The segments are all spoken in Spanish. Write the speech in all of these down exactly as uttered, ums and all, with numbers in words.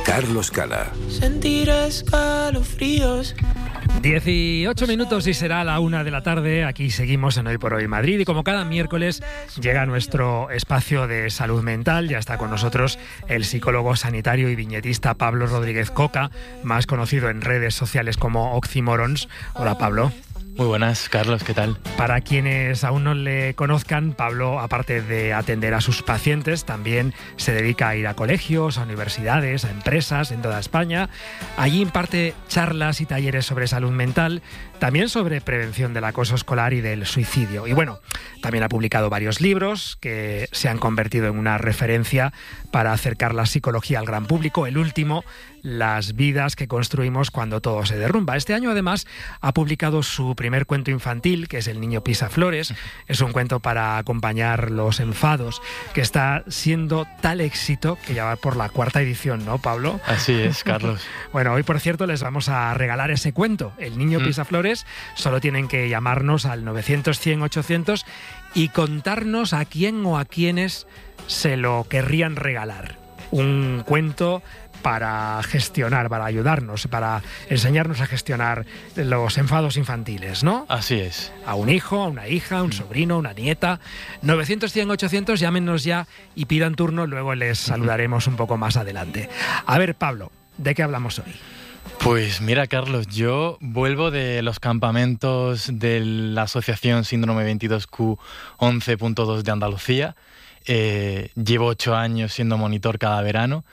Carlos Cala. Sentir escalofríos. dieciocho minutos y será la una de la tarde. Aquí seguimos en Hoy por Hoy Madrid y como cada miércoles llega nuestro espacio de salud mental. Ya está con nosotros el psicólogo sanitario y viñetista Pablo Rodríguez Coca, más conocido en redes sociales como Oxymorons. Hola, Pablo. Muy buenas, Carlos, ¿qué tal? Para quienes aún no le conozcan, Pablo, aparte de atender a sus pacientes, también se dedica a ir a colegios, a universidades, a empresas en toda España. Allí imparte charlas y talleres sobre salud mental, también sobre prevención del acoso escolar y del suicidio. Y bueno, también ha publicado varios libros que se han convertido en una referencia para acercar la psicología al gran público. El último, Las vidas que construimos cuando todo se derrumba. Este año, además, ha publicado su primer cuento infantil, que es El niño pisa flores. Es un cuento para acompañar los enfados, que está siendo tal éxito que ya va por la cuarta edición, ¿no, Pablo? Así es, Carlos. Bueno, hoy, por cierto, les vamos a regalar ese cuento, El niño Mm. pisa flores. Solo tienen que llamarnos al novecientos, cien, ochocientos y contarnos a quién o a quiénes se lo querrían regalar. Un cuento para gestionar, para ayudarnos, para enseñarnos a gestionar los enfados infantiles, ¿no? Así es. A un hijo, a una hija, a un sobrino, una nieta. novecientos, cien, ochocientos, llámenos ya y pidan turno, luego les saludaremos un poco más adelante. A ver, Pablo, ¿de qué hablamos hoy? Pues mira, Carlos, yo vuelvo de los campamentos de la Asociación Síndrome veintidós Q once punto dos de Andalucía. Eh, llevo ocho años siendo monitor cada verano.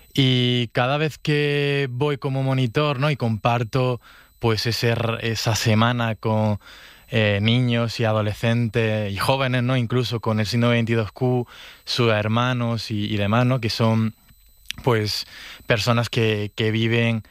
Y cada vez que voy como monitor, ¿no?, y comparto pues ese, esa semana con eh, niños y adolescentes y jóvenes, ¿no?, incluso con el síndrome veintidós Q, sus hermanos y, y demás, ¿no?, que son pues personas que, que viven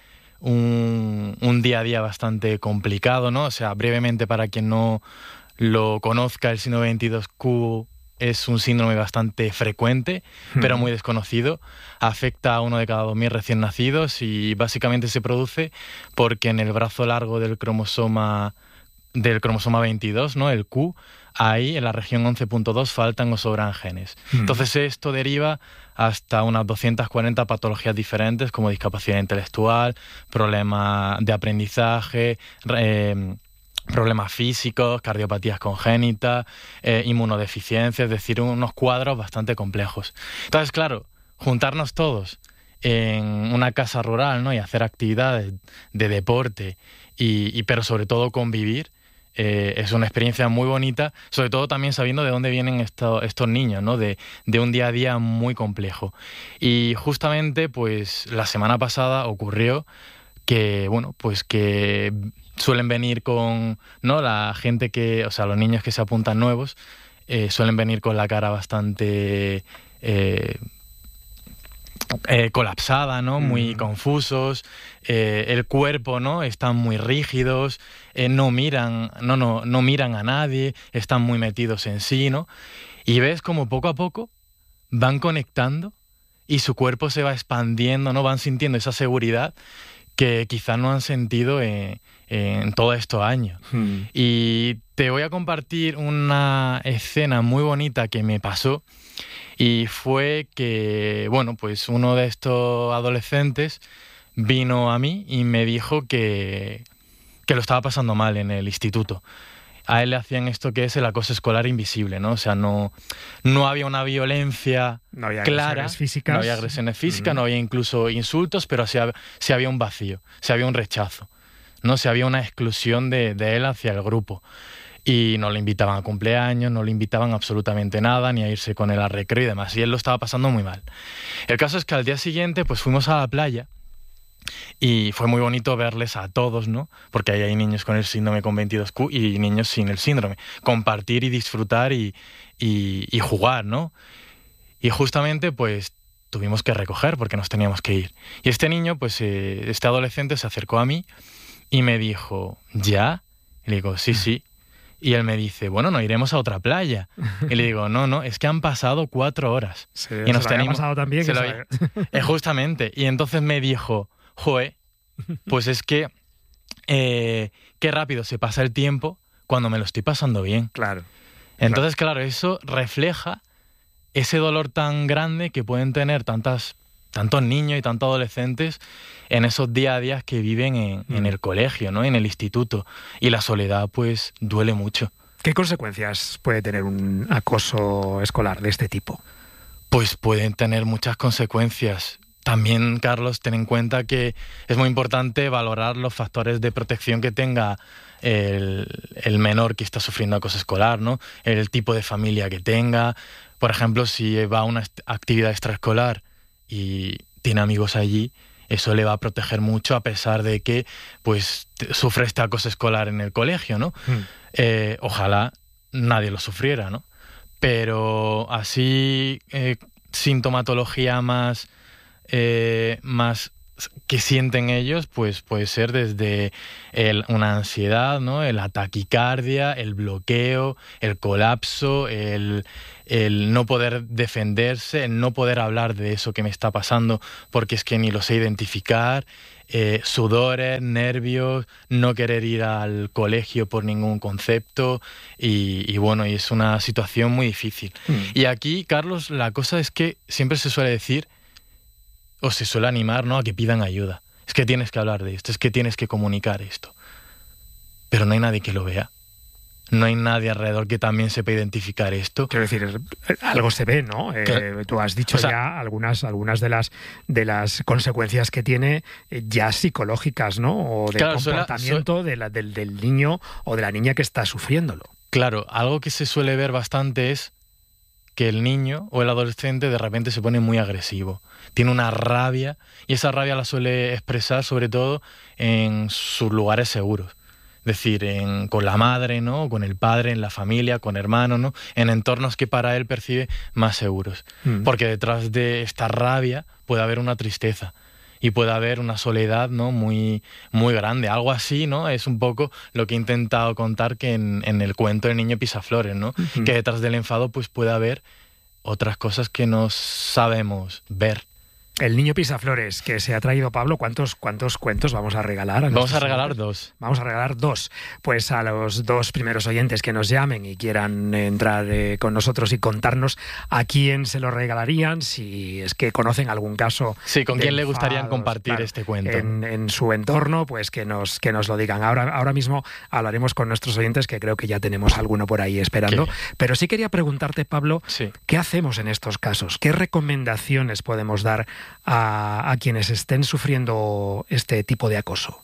un, un día a día bastante complicado, ¿no? O sea, brevemente, para quien no lo conozca, el síndrome veintidós Q es un síndrome bastante frecuente, pero muy desconocido. Afecta a uno de cada dos mil recién nacidos y básicamente se produce porque en el brazo largo del cromosoma del cromosoma veintidós, ¿no?, el Q, ahí en la región once punto dos faltan o sobran genes. Mm. Entonces esto deriva hasta unas doscientas cuarenta patologías diferentes como discapacidad intelectual, problemas de aprendizaje, eh, problemas físicos, cardiopatías congénitas, eh, inmunodeficiencia, es decir, unos cuadros bastante complejos. Entonces, claro, juntarnos todos en una casa rural, ¿no?, y hacer actividades de deporte, y, y pero sobre todo convivir, eh, es una experiencia muy bonita, sobre todo también sabiendo de dónde vienen esto, estos niños, ¿no?, de, de un día a día muy complejo. Y justamente, pues, la semana pasada ocurrió que, bueno, pues que suelen venir con, ¿no?, la gente que, o sea, los niños que se apuntan nuevos, eh, suelen venir con la cara bastante eh, eh, colapsada, ¿no?, muy mm. confusos, eh, el cuerpo, ¿no?, están muy rígidos, eh, no miran, no, no, no miran a nadie, están muy metidos en sí, ¿no? Y ves como poco a poco van conectando y su cuerpo se va expandiendo, ¿no?, van sintiendo esa seguridad que quizás no han sentido en, en todos estos años. Hmm. Y te voy a compartir una escena muy bonita que me pasó, y fue que, bueno, pues uno de estos adolescentes vino a mí y me dijo que, que lo estaba pasando mal en el instituto. A él le hacían esto que es el acoso escolar invisible, ¿no? O sea, no, no había una violencia no había clara, agresiones físicas. no había agresiones físicas, mm. no había incluso insultos, pero sí, sí había un vacío, sí había un rechazo, ¿no? Sí había una exclusión de, de él hacia el grupo. Y no le invitaban a cumpleaños, no le invitaban absolutamente nada, ni a irse con él al recreo y demás. Y él lo estaba pasando muy mal. El caso es que al día siguiente, pues fuimos a la playa. Y fue muy bonito verles a todos, ¿no? Porque ahí hay niños con el síndrome con veintidós Q y niños sin el síndrome. Compartir y disfrutar y, y, y jugar, ¿no? Y justamente, pues, tuvimos que recoger porque nos teníamos que ir. Y este niño, pues, eh, este adolescente se acercó a mí y me dijo, ¿ya? Y le digo, sí, sí. Y él me dice, bueno, no iremos a otra playa. Y le digo, no, no, es que han pasado cuatro horas. Sí, y nos se tenemos... pasado también. Se que lo... eh, justamente. Y entonces me dijo, joe, pues es que eh, qué rápido se pasa el tiempo cuando me lo estoy pasando bien. Claro. Entonces, claro, eso refleja ese dolor tan grande que pueden tener tantas tantos niños y tantos adolescentes en esos día a día que viven en, mm. en el colegio, ¿no? En el instituto. Y la soledad, pues, duele mucho. ¿Qué consecuencias puede tener un acoso escolar de este tipo? Pues pueden tener muchas consecuencias. También, Carlos, ten en cuenta que es muy importante valorar los factores de protección que tenga el, el menor que está sufriendo acoso escolar, ¿no? El tipo de familia que tenga. Por ejemplo, si va a una actividad extraescolar y tiene amigos allí, eso le va a proteger mucho a pesar de que pues sufre este acoso escolar en el colegio, ¿no? Mm. Eh, ojalá nadie lo sufriera, ¿no? Pero así eh, sintomatología más, eh, más que sienten ellos, pues puede ser desde el, una ansiedad, ¿no? La taquicardia, el bloqueo, el colapso, el, el no poder defenderse, el no poder hablar de eso que me está pasando porque es que ni lo sé identificar, eh, sudores, nervios, no querer ir al colegio por ningún concepto y, y bueno, y es una situación muy difícil. Mm. Y aquí, Carlos, la cosa es que siempre se suele decir o se suele animar, ¿no?, a que pidan ayuda. Es que tienes que hablar de esto, es que tienes que comunicar esto. Pero no hay nadie que lo vea. No hay nadie alrededor que también sepa identificar esto. Quiero decir, algo se ve, ¿no? Eh, tú has dicho, o sea, ya algunas, algunas de las de las consecuencias que tiene ya psicológicas, ¿no? O de claro, comportamiento suele, suele, de la, del, del niño o de la niña que está sufriéndolo. Claro, algo que se suele ver bastante es que el niño o el adolescente de repente se pone muy agresivo. Tiene una rabia y esa rabia la suele expresar sobre todo en sus lugares seguros. Es decir, en, con la madre, ¿no? Con el padre, en la familia, con hermanos, ¿no? En entornos que para él percibe más seguros. Mm. Porque detrás de esta rabia puede haber una tristeza y puede haber una soledad, ¿no?, muy, muy grande. Algo así, ¿no? Es un poco lo que he intentado contar que en, en el cuento El niño pisaflores, ¿no? Uh-huh. Que detrás del enfado pues puede haber otras cosas que no sabemos ver. El niño pisaflores que se ha traído Pablo, ¿cuántos, cuántos cuentos vamos a regalar? A vamos a regalar dos. Vamos a regalar dos. Pues a los dos primeros oyentes que nos llamen y quieran entrar eh, con nosotros y contarnos a quién se lo regalarían, si es que conocen algún caso. Sí, con quién le gustaría compartir claro, este cuento. En, en su entorno, pues que nos, que nos lo digan. Ahora, ahora mismo hablaremos con nuestros oyentes, que creo que ya tenemos alguno por ahí esperando. ¿Qué? Pero sí quería preguntarte, Pablo, sí. ¿qué hacemos en estos casos? ¿Qué recomendaciones podemos dar A, a quienes estén sufriendo este tipo de acoso?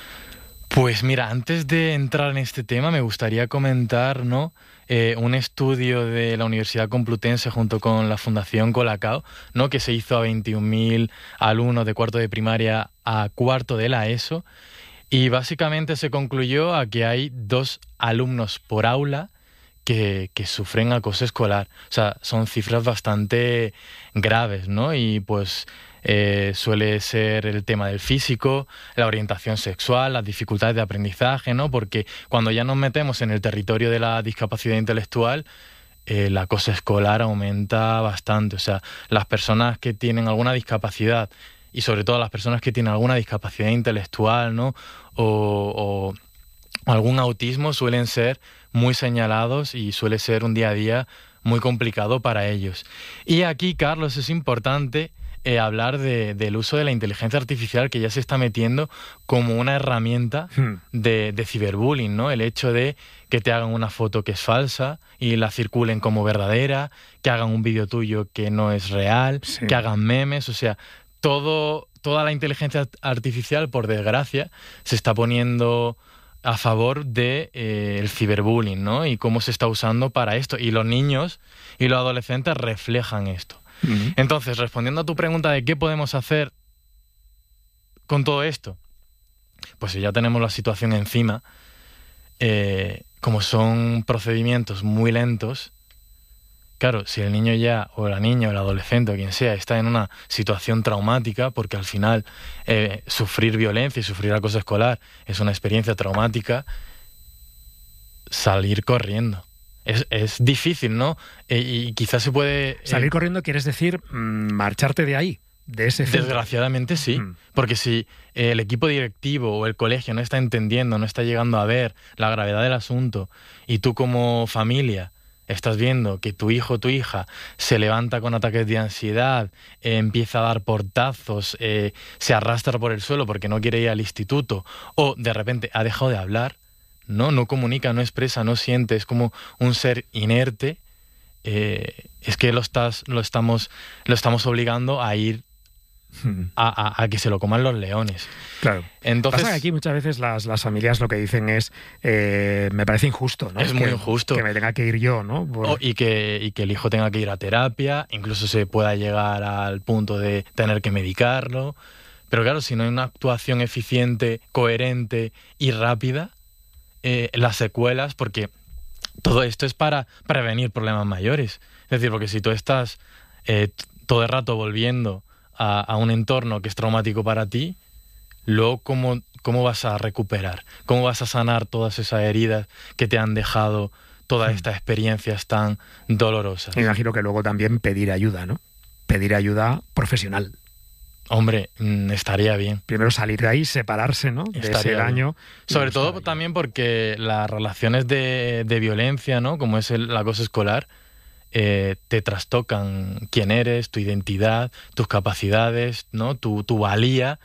Pues mira, antes de entrar en este tema me gustaría comentar, ¿no?, eh, un estudio de la Universidad Complutense junto con la Fundación Colacao, ¿no?, que se hizo a veintiún mil alumnos de cuarto de primaria a cuarto de la ESO, y básicamente se concluyó a que hay dos alumnos por aula Que, que sufren acoso escolar. O sea, son cifras bastante graves, ¿no? Y pues eh, suele ser el tema del físico, la orientación sexual, las dificultades de aprendizaje, ¿no? Porque cuando ya nos metemos en el territorio de la discapacidad intelectual, eh, el acoso escolar aumenta bastante. O sea, las personas que tienen alguna discapacidad, y sobre todo las personas que tienen alguna discapacidad intelectual, ¿no?, o, o algún autismo, suelen ser muy señalados y suele ser un día a día muy complicado para ellos. Y aquí, Carlos, es importante eh, hablar de, del uso de la inteligencia artificial, que ya se está metiendo como una herramienta hmm. de, de ciberbullying, ¿no? El hecho de que te hagan una foto que es falsa y la circulen como verdadera, que hagan un vídeo tuyo que no es real, sí. que hagan memes, o sea, todo, toda la inteligencia artificial, por desgracia, se está poniendo a favor de eh, el ciberbullying, ¿no? Y cómo se está usando para esto. Y los niños y los adolescentes reflejan esto. Uh-huh. Entonces, respondiendo a tu pregunta de qué podemos hacer con todo esto, pues si ya tenemos la situación encima, eh, como son procedimientos muy lentos, claro, si el niño ya, o la niña, o el adolescente, o quien sea, está en una situación traumática, porque al final eh, sufrir violencia y sufrir acoso escolar es una experiencia traumática, salir corriendo. Es, es difícil, ¿no? E, y quizás se puede... Eh, salir corriendo, ¿quieres decir mmm, marcharte de ahí? De ese centro. Desgraciadamente sí, mm. porque si eh, el equipo directivo o el colegio no está entendiendo, no está llegando a ver la gravedad del asunto, y tú como familia estás viendo que tu hijo o tu hija se levanta con ataques de ansiedad, eh, empieza a dar portazos, eh, se arrastra por el suelo porque no quiere ir al instituto, o de repente ha dejado de hablar, no, no comunica, no expresa, no siente, es como un ser inerte, eh, es que lo estás, lo estamos, lo estamos obligando a ir A, a, a que se lo coman los leones. Claro. Entonces, pasa que aquí muchas veces las, las familias lo que dicen es eh, me parece injusto, ¿no? Es que, muy injusto. Que me tenga que ir yo, ¿no? Por... O, y, que, y que el hijo tenga que ir a terapia, incluso se pueda llegar al punto de tener que medicarlo. Pero claro, si no hay una actuación eficiente, coherente y rápida, eh, las secuelas, porque todo esto es para prevenir problemas mayores. Es decir, porque si tú estás eh, todo el rato volviendo A, a un entorno que es traumático para ti, luego ¿cómo, cómo vas a recuperar? ¿Cómo vas a sanar todas esas heridas que te han dejado todas estas experiencias tan dolorosas? Me imagino que luego también pedir ayuda, ¿no? Pedir ayuda profesional. Hombre, estaría bien. Primero salir de ahí, separarse, ¿no? De Estaría ese daño. Sobre todo ayuda. También porque las relaciones de, de violencia, ¿no? Como es el, el acoso escolar, Eh, te trastocan quién eres, tu identidad, tus capacidades, ¿no? tu, tu valía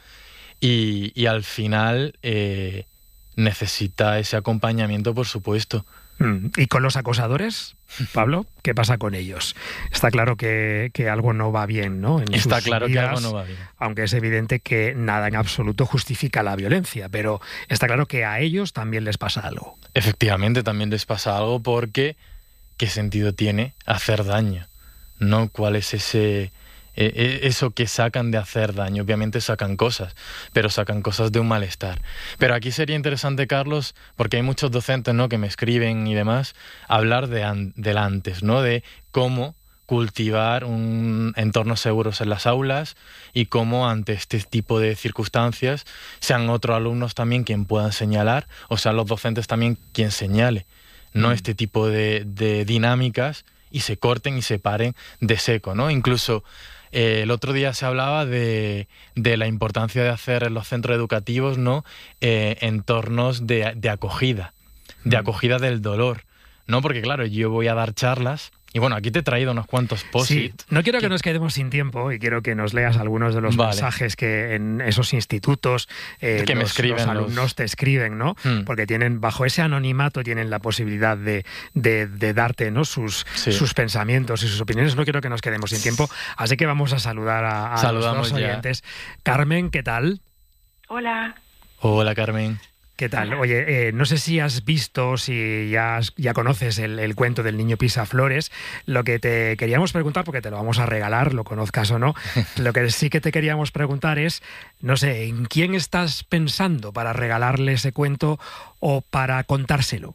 y, y al final eh, necesita ese acompañamiento, por supuesto. ¿Y con los acosadores, Pablo? ¿Qué pasa con ellos? Está claro que, que algo no va bien, ¿no? En Está sus claro vidas, que algo no va bien. Aunque es evidente que nada en absoluto justifica la violencia, pero está claro que a ellos también les pasa algo. Efectivamente, también les pasa algo porque ¿qué sentido tiene hacer daño? ¿No? ¿Cuál es ese eh, eso que sacan de hacer daño? Obviamente sacan cosas, pero sacan cosas de un malestar. Pero aquí sería interesante, Carlos, porque hay muchos docentes, ¿no?, que me escriben y demás, hablar de an- del antes, ¿no? De cómo cultivar un entornos seguros en las aulas y cómo ante este tipo de circunstancias sean otros alumnos también quien puedan señalar, o sean los docentes también quien señale, no mm. este tipo de, de dinámicas y se corten y se paren de seco, ¿no? Incluso eh, el otro día se hablaba de, de la importancia de hacer en los centros educativos, ¿no?, eh, entornos de, de acogida, de mm. acogida del dolor, ¿no? Porque claro, yo voy a dar charlas. Y bueno, aquí te he traído unos cuantos post-it. Sí, no quiero que... que nos quedemos sin tiempo y quiero que nos leas algunos de los vale. mensajes que en esos institutos eh, que los, me escriben los alumnos los... te escriben, ¿no? Mm. Porque tienen, bajo ese anonimato, tienen la posibilidad de, de, de darte, ¿no?, sus, sí. sus pensamientos y sus opiniones. No quiero que nos quedemos sin tiempo, así que vamos a saludar a, a los dos oyentes. Carmen, ¿qué tal? Hola. Hola, Carmen. ¿Qué tal? Oye, eh, no sé si has visto, si ya, has, ya conoces el, el cuento del niño Pisaflores. Lo que te queríamos preguntar, porque te lo vamos a regalar, lo conozcas o no, lo que sí que te queríamos preguntar es, no sé, ¿en quién estás pensando para regalarle ese cuento o para contárselo?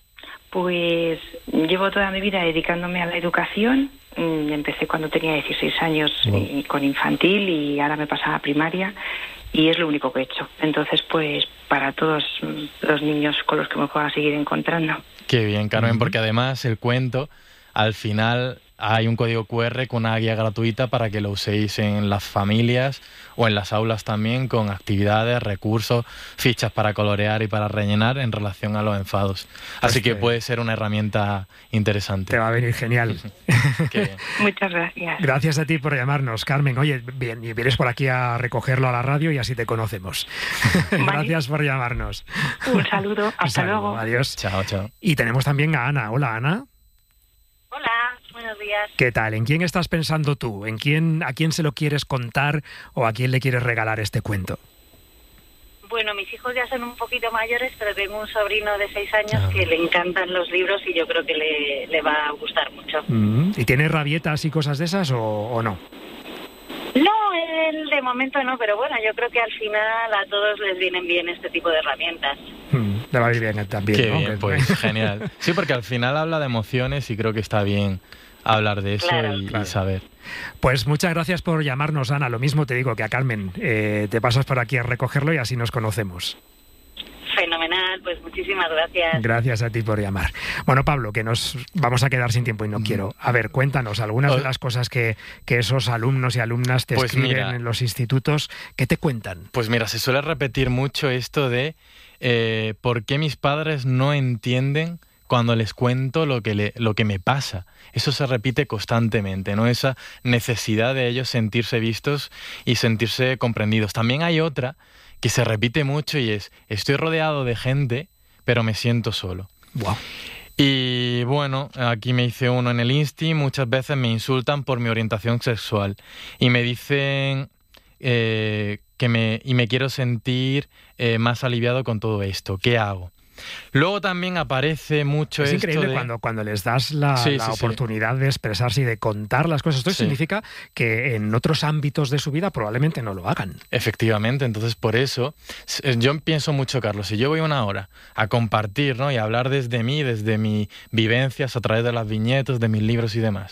Pues llevo toda mi vida dedicándome a la educación. Empecé cuando tenía dieciséis años wow. con infantil y ahora me pasaba a primaria. Y es lo único que he hecho. Entonces, pues, para todos los niños con los que me pueda seguir encontrando. Qué bien, Carmen, porque además el cuento, al final hay un código cu erre con una guía gratuita para que lo uséis en las familias o en las aulas también, con actividades, recursos, fichas para colorear y para rellenar en relación a los enfados. Así que puede ser una herramienta interesante. Te va a venir genial. Muchas gracias. Gracias a ti por llamarnos, Carmen. Oye, bien, y vienes por aquí a recogerlo a la radio y así te conocemos. Vale. Gracias por llamarnos. Un saludo. Hasta Un saludo. luego. Adiós. Chao, chao. Y tenemos también a Ana. Hola, Ana. Hola, buenos días. ¿Qué tal? ¿En quién estás pensando tú? ¿En quién, a quién se lo quieres contar o a quién le quieres regalar este cuento? Bueno, mis hijos ya son un poquito mayores, pero tengo un sobrino de seis años ah. que le encantan los libros y yo creo que le, le va a gustar mucho. Mm, ¿Y tiene rabietas y cosas de esas o, o no? No, él de momento no, pero bueno, yo creo que al final a todos les vienen bien este tipo de herramientas. Mm, le va a ir bien también. Qué ¿no? bien, pues genial. Sí, porque al final habla de emociones y creo que está bien hablar de eso claro, y, claro. y saber. Pues muchas gracias por llamarnos, Ana. Lo mismo te digo que a Carmen. Eh, te pasas por aquí a recogerlo y así nos conocemos. Fenomenal, pues muchísimas gracias. Gracias a ti por llamar. Bueno, Pablo, que nos vamos a quedar sin tiempo y no quiero. A ver, cuéntanos algunas de las cosas que, que esos alumnos y alumnas te pues escriben mira, en los institutos. ¿Qué te cuentan? Pues mira, se suele repetir mucho esto de eh, ¿por qué mis padres no entienden cuando les cuento lo que, le, lo que me pasa. Eso se repite constantemente, ¿no? Esa necesidad de ellos sentirse vistos y sentirse comprendidos. También hay otra que se repite mucho y es, estoy rodeado de gente, pero me siento solo. Wow. Y bueno, aquí me dice uno en el Insti, muchas veces me insultan por mi orientación sexual y me dicen eh, que me, y me quiero sentir eh, más aliviado con todo esto. ¿Qué hago? Luego también aparece mucho es esto increíble de... cuando, cuando les das la, sí, la sí, oportunidad sí. de expresarse y de contar las cosas. Esto sí. significa que en otros ámbitos de su vida probablemente no lo hagan. Efectivamente, entonces por eso yo pienso mucho, Carlos, si yo voy una hora a compartir, ¿no? y a hablar desde mí, desde mis vivencias, a través de las viñetas, de mis libros y demás,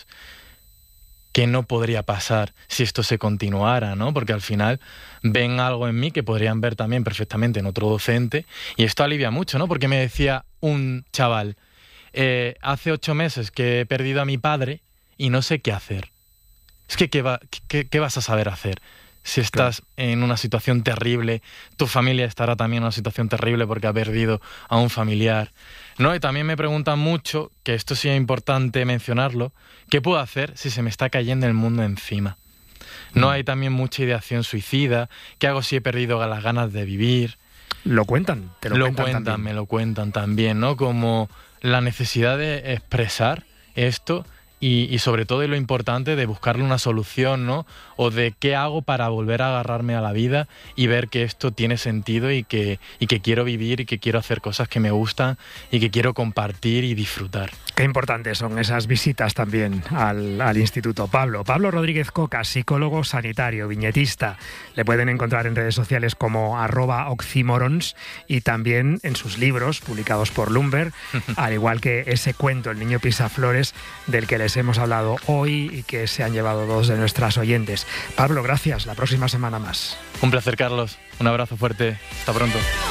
¿qué no podría pasar si esto se continuara, ¿no? Porque al final ven algo en mí que podrían ver también perfectamente en otro docente y esto alivia mucho, ¿no? Porque me decía un chaval, eh, hace ocho meses que he perdido a mi padre y no sé qué hacer. Es que ¿qué, va, qué, qué vas a saber hacer? Si estás claro. en una situación terrible, tu familia estará también en una situación terrible porque ha perdido a un familiar, ¿no? Y también me preguntan mucho, que esto sí es importante mencionarlo, ¿qué puedo hacer si se me está cayendo el mundo encima? ¿No? Mm. Hay también mucha ideación suicida, ¿qué hago si he perdido las ganas de vivir? Lo cuentan, te lo, lo cuentan, cuentan también. Me lo cuentan también, ¿no? Como la necesidad de expresar esto y, y sobre todo y lo importante de buscarle una solución, ¿no? O de qué hago para volver a agarrarme a la vida y ver que esto tiene sentido y que, y que quiero vivir y que quiero hacer cosas que me gustan y que quiero compartir y disfrutar. Qué importantes son esas visitas también al, al Instituto. Pablo, Pablo Rodríguez Coca, psicólogo sanitario, viñetista. Le pueden encontrar en redes sociales como arroba oxymorons y también en sus libros publicados por Lumber, al igual que ese cuento, El niño pisaflores, del que les hemos hablado hoy y que se han llevado dos de nuestras oyentes. Pablo, gracias. La próxima semana más. Un placer, Carlos. Un abrazo fuerte. Hasta pronto.